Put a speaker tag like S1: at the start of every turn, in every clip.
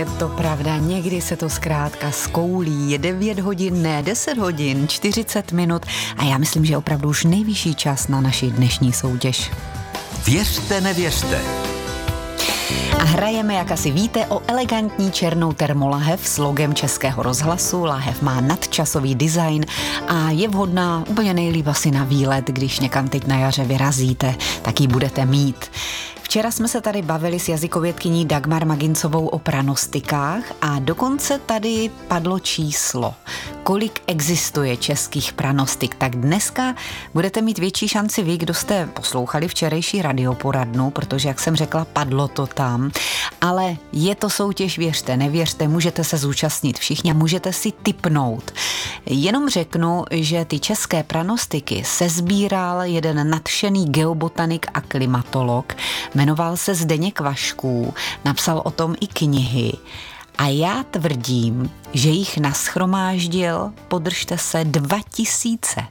S1: Je to pravda, někdy se to zkrátka skoulí. Je 9 hodin, ne 10 hodin, 40 minut a já myslím, že opravdu už nejvyšší čas na naši dnešní soutěž.
S2: Věřte, nevěřte.
S1: A hrajeme, jak asi víte, o elegantní černou termolahev s logem Českého rozhlasu. Lahev má nadčasový design a je vhodná úplně nejlíp asi na výlet, když někam teď na jaře vyrazíte, tak ji budete mít. Včera jsme se tady bavili s jazykovědkyní Dagmar Magincovou o pranostikách a dokonce tady padlo číslo, kolik existuje českých pranostik. Tak dneska budete mít větší šanci vy, kdo jste poslouchali včerejší radioporadnu, protože, jak jsem řekla, padlo to tam. Ale je to soutěž, věřte, nevěřte, můžete se zúčastnit všichni a můžete si tipnout. Jenom řeknu, že ty české pranostiky sesbíral jeden nadšený geobotanik a klimatolog, jmenoval se Zdeněk Vašků, napsal o tom i knihy a já tvrdím, že jich nashromáždil, podržte se, 2000.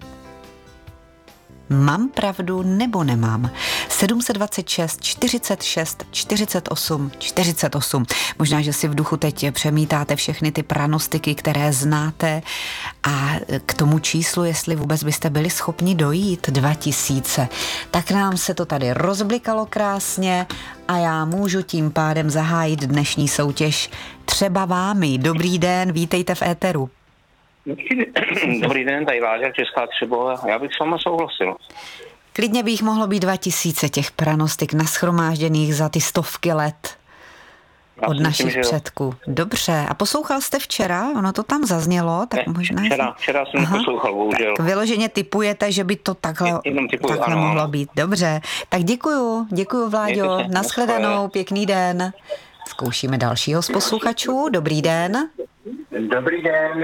S1: Mám pravdu nebo nemám? 726 46 48 48. Možná, že si v duchu teď přemítáte všechny ty pranostiky, které znáte a k tomu číslu, jestli vůbec byste byli schopni dojít, 2000. Tak nám se to tady rozblikalo krásně a já můžu tím pádem zahájit dnešní soutěž třeba vámi. Dobrý den, vítejte v éteru.
S3: Dobrý den, tady Láďa, Česká Třebová. Já bych s váma souhlasil.
S1: Klidně bych mohlo být 2000 těch pranostik nashromážděných za ty stovky let od našich předků. Dobře. A poslouchal jste včera? Ono to tam zaznělo? Tak
S3: ne,
S1: možná
S3: včera jsem neposlouchal, bohužel.
S1: Tak vyloženě tipujete, že by to takhle mohlo být. Dobře. Tak děkuju Vláďo. Nashledanou, pěkný den. Zkoušíme dalšího z posluchačů. Dobrý den.
S4: Dobrý den,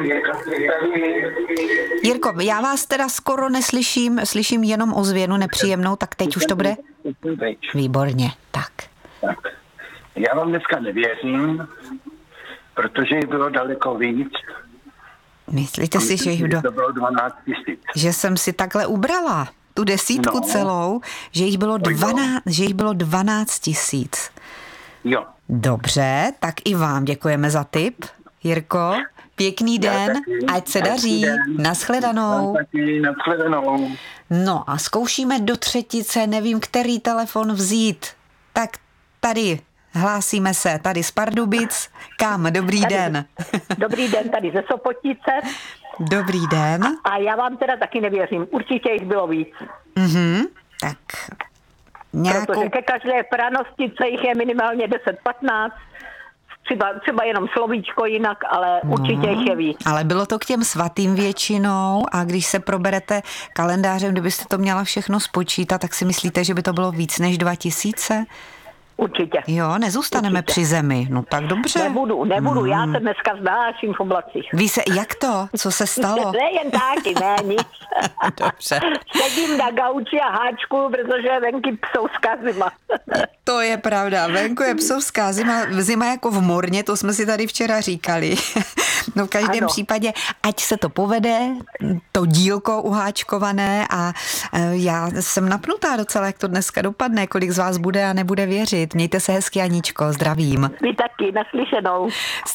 S1: Jirko, já vás teda skoro neslyším, slyším jenom ozvěnu nepříjemnou, tak teď už to bude? Výborně, tak.
S4: Já vám dneska nevěřím, protože jich bylo daleko víc.
S1: Myslíte si, že jich
S4: bylo 12 000.
S1: Že jsem si takhle ubrala tu desítku celou, že jich bylo 12 000.
S4: Jo.
S1: Dobře, tak i vám děkujeme za tip, Jirko. Pěkný den, ať se daří. Nashledanou.
S4: Nashledanou.
S1: No a zkoušíme do třetice, nevím, který telefon vzít. Tak tady, hlásíme se, tady z Pardubic. Kam? Dobrý den.
S5: Dobrý den, tady ze Sopotice.
S1: Dobrý den.
S5: A já vám teda taky nevěřím. Určitě jich bylo víc.
S1: Tak
S5: Protože ke každé pranostice jich je minimálně 10-15. Třeba jenom slovíčko jinak, ale určitě jich je víc.
S1: Ale bylo to k těm svatým většinou a když se proberete kalendářem, kdybyste to měla všechno spočítat, tak si myslíte, že by to bylo víc než 2000?
S5: Určitě.
S1: Jo, nezůstaneme při zemi. No tak dobře.
S5: Nebudu. Já se dneska vzdáším v oblacích.
S1: Ví se, jak to? Co se stalo?
S5: Ne, jen taky, ne, nic.
S1: Dobře.
S5: Sedím na gauči a háčku, protože venky psouská zima.
S1: To je pravda. Venku je psovská zima jako v morně, to jsme si tady včera říkali. No v každém případě, ať se to povede, to dílko uháčkované a já jsem napnutá docela, jak to dneska dopadne, kolik z vás bude a nebude věřit. Mějte se hezky, Aničko, zdravím.
S5: Vy taky, naslyšenou.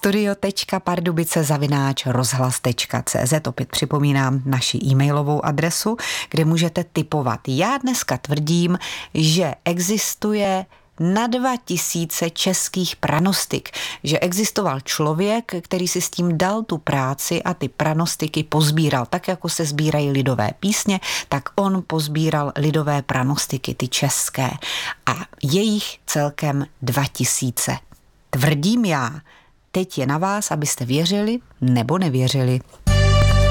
S1: studio.pardubice@rozhlas.cz. Opět připomínám naši e-mailovou adresu, kde můžete tipovat. Já dneska tvrdím, že existuje na 2000 českých pranostik, že existoval člověk, který si s tím dal tu práci a ty pranostiky pozbíral. Tak jako se sbírají lidové písně, tak on pozbíral lidové pranostiky, ty české. A je jich celkem 2000. Tvrdím já. Teď je na vás, abyste věřili nebo nevěřili.